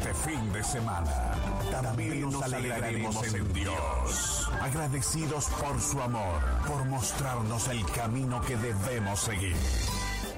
este fin de semana. También nos alegraremos en Dios, agradecidos por su amor, por mostrarnos el camino que debemos seguir.